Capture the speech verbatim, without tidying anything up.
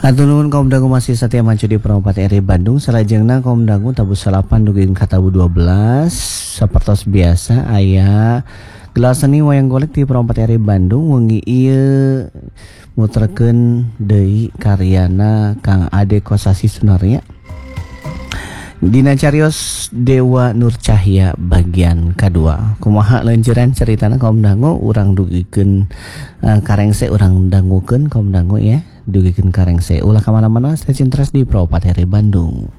Hatur nuhun kaum dangu masih setia mancu di Perompat R I Bandung. Salajengna kaum dangu tabu salapan dugin ka tabu dua belas. Sapertos biasa aya gelar seni wayang golek di Perompat R I Bandung. Wengi ieu mutrekeun deui karyana Kang Ade Kosasi Sunarya dina carios Dewa Nur Cahya bagian kedua. Kumaha leuncuran ceritana kaum dangu, urang dugikeun uh, karengse urang dangukeun kaum dangu ya. Dugikeun karengse ulah ka mana-mana stasiun Tres di Perompat R I Bandung.